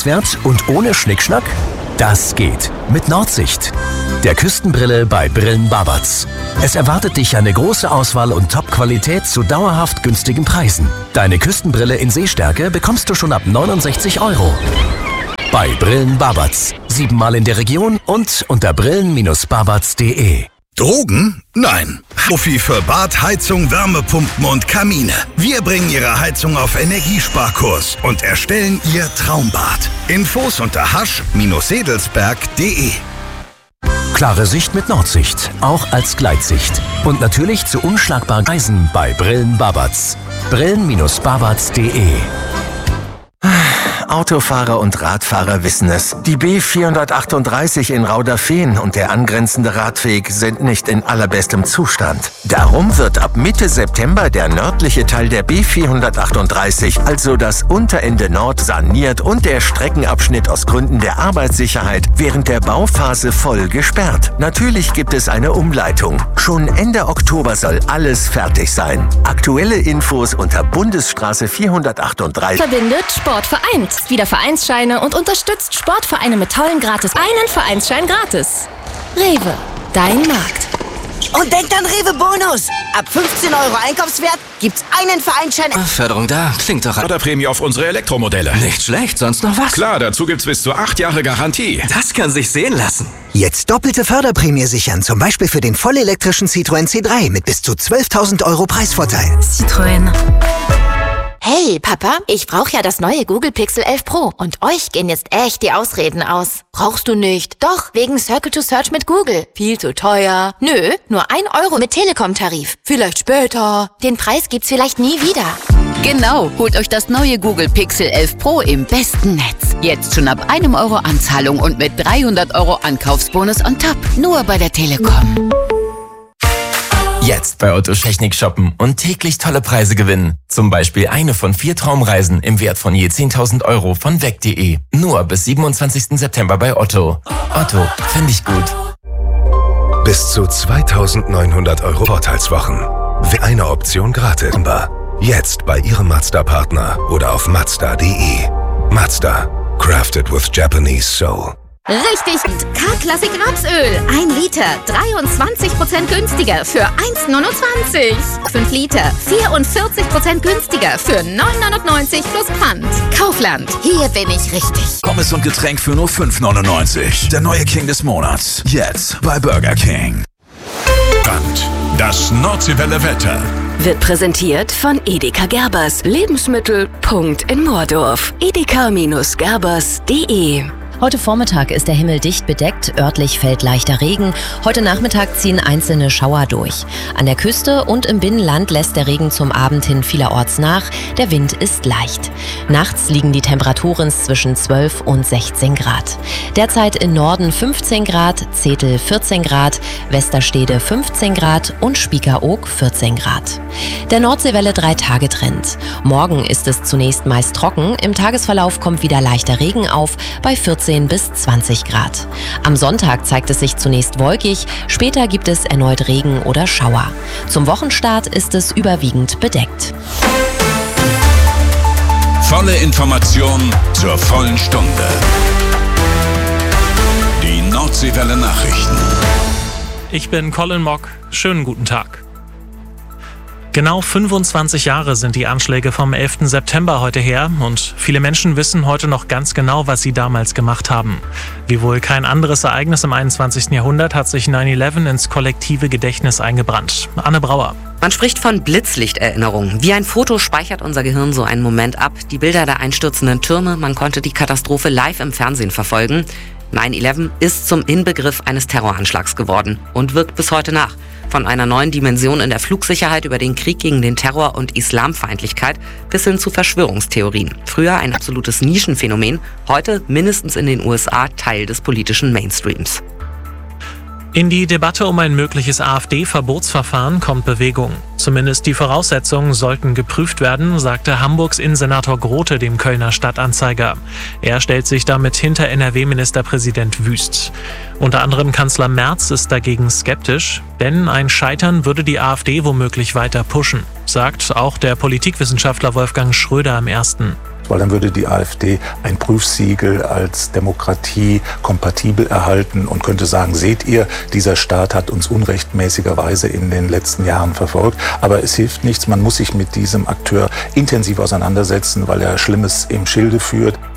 preiswert und ohne Schnickschnack? Das geht mit Nordsicht, der Küstenbrille bei Brillen Babatz. Es erwartet dich eine große Auswahl und Top-Qualität zu dauerhaft günstigen Preisen. Deine Küstenbrille in Sehstärke bekommst du schon ab 69 €. Bei Brillen Babatz. 7-mal in der Region und unter brillen-babatz.de. Drogen? Nein. Profi für Bad, Heizung, Wärmepumpen und Kamine. Wir bringen Ihre Heizung auf Energiesparkurs und erstellen Ihr Traumbad. Infos unter hasch-sedelsberg.de. Klare Sicht mit Nordsicht, auch als Gleitsicht. Und natürlich zu unschlagbaren Preisen bei Brillen Babatz. Brillen-babatz.de. Autofahrer und Radfahrer wissen es. Die B438 in Rauderfehn und der angrenzende Radweg sind nicht in allerbestem Zustand. Darum wird ab Mitte September der nördliche Teil der B438, also das Unterende Nord, saniert und der Streckenabschnitt aus Gründen der Arbeitssicherheit während der Bauphase voll gesperrt. Natürlich gibt es eine Umleitung. Schon Ende Oktober soll alles fertig sein. Aktuelle Infos unter Bundesstraße 438. Verbindet, Sport vereint. Wieder Vereinsscheine und unterstützt Sportvereine mit tollen Gratis. Einen Vereinsschein gratis. Rewe, dein Markt. Und denkt an Rewe Bonus. Ab 15 € Einkaufswert gibt's einen Vereinsschein. Förderung da, klingt doch. Förderprämie auf unsere Elektromodelle. Nicht schlecht, sonst noch was? Klar, dazu gibt's bis zu 8 Jahre Garantie. Das kann sich sehen lassen. Jetzt doppelte Förderprämie sichern, zum Beispiel für den vollelektrischen Citroën C3 mit bis zu 12.000 € Preisvorteil. Citroën. Hey, Papa, ich brauche ja das neue Google Pixel 11 Pro und euch gehen jetzt echt die Ausreden aus. Brauchst du nicht? Doch, wegen Circle to Search mit Google. Viel zu teuer. Nö, nur 1 € mit Telekom-Tarif. Vielleicht später. Den Preis gibt's vielleicht nie wieder. Genau, holt euch das neue Google Pixel 11 Pro im besten Netz. Jetzt schon ab 1 € Anzahlung und mit 300 € Ankaufsbonus on top. Nur bei der Telekom. Jetzt bei Otto Technik shoppen und täglich tolle Preise gewinnen. Zum Beispiel eine von 4 Traumreisen im Wert von je 10.000 € von weg.de. Nur bis 27. September bei Otto. Otto, finde ich gut. Bis zu 2.900 € Vorteilswochen. Eine Option gratis. Jetzt bei Ihrem Mazda-Partner oder auf Mazda.de. Mazda. Crafted with Japanese soul. Richtig! K-Klassik Rapsöl. 1 Liter, 23% günstiger für 1,29. 5 Liter, 44% günstiger für 9,99 plus Pfand. Kaufland, hier bin ich richtig. Pommes und Getränk für nur 5,99. Der neue King des Monats. Jetzt bei Burger King. Das Nordseewelle Wetter wird präsentiert von Edeka Gerbers. Lebensmittel. In Moordorf. edeka-gerbers.de. Heute Vormittag ist der Himmel dicht bedeckt, örtlich fällt leichter Regen. Heute Nachmittag ziehen einzelne Schauer durch. An der Küste und im Binnenland lässt der Regen zum Abend hin vielerorts nach. Der Wind ist leicht. Nachts liegen die Temperaturen zwischen 12 und 16 Grad. Derzeit im Norden 15 Grad, Zetel 14 Grad, Westerstede 15 Grad und Spiekeroog 14 Grad. Der Nordseewelle 3-Tage-Trend. Morgen ist es zunächst meist trocken, im Tagesverlauf kommt wieder leichter Regen auf bei 14 bis 20 Grad. Am Sonntag zeigt es sich zunächst wolkig, später gibt es erneut Regen oder Schauer. Zum Wochenstart ist es überwiegend bedeckt. Volle Information zur vollen Stunde. Die Nordseewelle Nachrichten. Ich bin Colin Mock. Schönen guten Tag. Genau 25 Jahre sind die Anschläge vom 11. September heute her und viele Menschen wissen heute noch ganz genau, was sie damals gemacht haben. Wie wohl kein anderes Ereignis im 21. Jahrhundert hat sich 9/11 ins kollektive Gedächtnis eingebrannt. Anne Brauer. Man spricht von Blitzlichterinnerung. Wie ein Foto speichert unser Gehirn so einen Moment ab. Die Bilder der einstürzenden Türme, man konnte die Katastrophe live im Fernsehen verfolgen. 9/11 ist zum Inbegriff eines Terroranschlags geworden und wirkt bis heute nach. Von einer neuen Dimension in der Flugsicherheit über den Krieg gegen den Terror und Islamfeindlichkeit bis hin zu Verschwörungstheorien. Früher ein absolutes Nischenphänomen, heute mindestens in den USA Teil des politischen Mainstreams. In die Debatte um ein mögliches AfD-Verbotsverfahren kommt Bewegung. Zumindest die Voraussetzungen sollten geprüft werden, sagte Hamburgs Innensenator Grote dem Kölner Stadtanzeiger. Er stellt sich damit hinter NRW-Ministerpräsident Wüst. Unter anderem Kanzler Merz ist dagegen skeptisch, denn ein Scheitern würde die AfD womöglich weiter pushen, sagt auch der Politikwissenschaftler Wolfgang Schröder am 1. weil dann würde die AfD ein Prüfsiegel als Demokratie kompatibel erhalten und könnte sagen, seht ihr, dieser Staat hat uns unrechtmäßigerweise in den letzten Jahren verfolgt. Aber es hilft nichts, man muss sich mit diesem Akteur intensiv auseinandersetzen, weil er Schlimmes im Schilde führt.